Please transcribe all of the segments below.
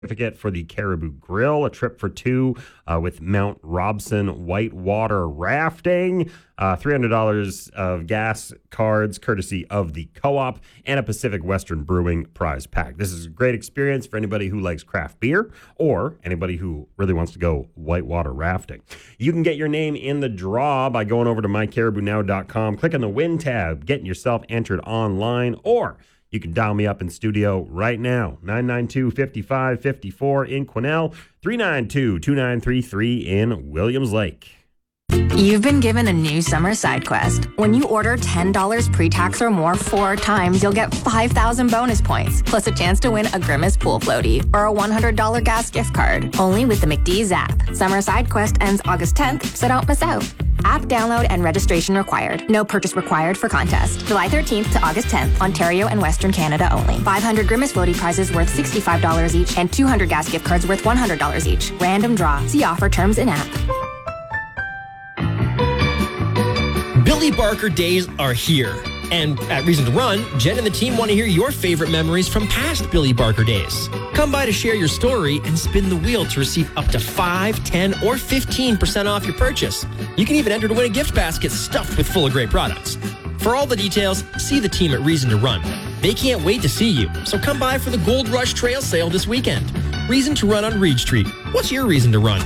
certificate for the Caribou Grill, a trip for two with Mount Robson whitewater rafting, $300 of gas cards courtesy of the Co-op, and a Pacific Western Brewing prize pack. This is a great experience for anybody who likes craft beer or anybody who really wants to go whitewater rafting. You can get your name in the draw by going over to mycaribounow.com, click on the win tab, getting yourself entered online, or you can dial me up in studio right now, 992-5554 in Quesnel, 392-2933 in Williams Lake. You've been given a new summer side quest. When you order $10 pre-tax or more 4 times, you'll get 5,000 bonus points, plus a chance to win a Grimace pool floaty or a $100 gas gift card. Only with the McDee's app. Summer side quest ends August 10th, so don't miss out. App download and registration required. No purchase required for contest. July 13th to August 10th, Ontario and Western Canada only. 500 Grimace floaty prizes worth $65 each and 200 gas gift cards worth $100 each. Random draw. See offer terms in app. Billy Barker days are here. And at Reason to Run, Jen and the team want to hear your favorite memories from past Billy Barker days. Come by to share your story and spin the wheel to receive up to 5, 10, or 15% off your purchase. You can even enter to win a gift basket stuffed with full of great products. For all the details, see the team at Reason to Run. They can't wait to see you, so come by for the Gold Rush Trail Sale this weekend. Reason to Run on Reed Street. What's your reason to run?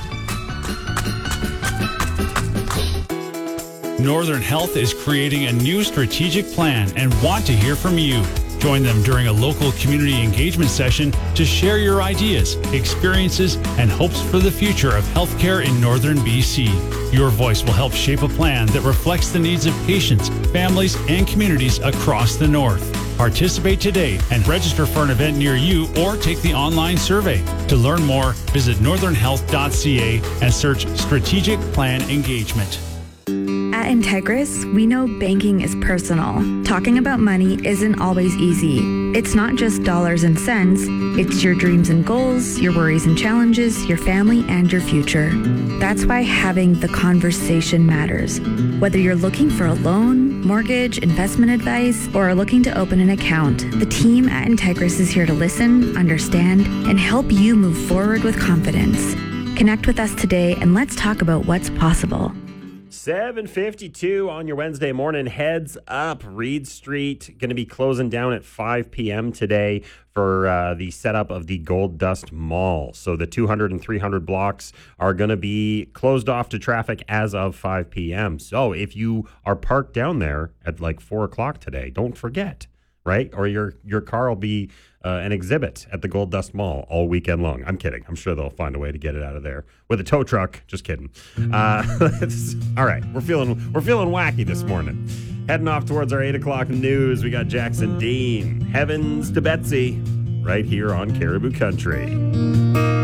Northern Health is creating a new strategic plan and want to hear from you. Join them during a local community engagement session to share your ideas, experiences, and hopes for the future of healthcare in Northern BC. Your voice will help shape a plan that reflects the needs of patients, families, and communities across the North. Participate today and register for an event near you or take the online survey. To learn more, visit northernhealth.ca and search Strategic Plan Engagement. At Integris, we know banking is personal. Talking about money isn't always easy. It's not just dollars and cents. It's your dreams and goals, your worries and challenges, your family, and your future. That's why having the conversation matters. Whether you're looking for a loan, mortgage, investment advice, or are looking to open an account, the team at Integris is here to listen, understand, and help you move forward with confidence. Connect with us today and let's talk about what's possible. 7:52 on your Wednesday morning. Heads up, Reed Street going to be closing down at 5 p.m. today for the setup of the Gold Dust Mall. So the 200 and 300 blocks are going to be closed off to traffic as of 5 p.m. So if you are parked down there at like 4 o'clock today, don't forget, right? Or your car will be an exhibit at the Gold Dust Mall all weekend long. I'm kidding. I'm sure they'll find a way to get it out of there with a tow truck. Just kidding. All right, we're feeling wacky this morning. Heading off towards our 8 o'clock news. We got Jackson Dean, Heavens to Betsy, right here on Caribou Country.